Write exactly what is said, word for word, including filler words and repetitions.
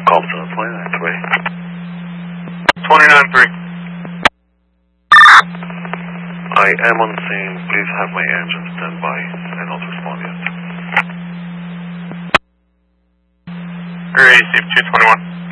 Compton, twenty-nine three. twenty-nine three. I am on scene. Please have my engine stand by and not respond yet. Receive two twenty-one.